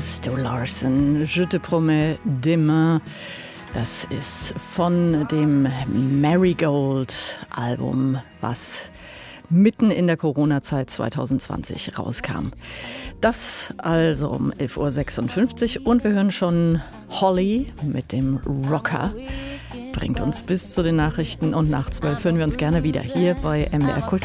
Stu Larson, Je te promets demain. Das ist von dem Marigold-Album, was mitten in der Corona-Zeit 2020 rauskam. Das also um 11.56 Uhr und wir hören schon Holly mit dem Rocker. Bringt uns bis zu den Nachrichten und nach 12 hören wir uns gerne wieder hier bei MDR Kultur.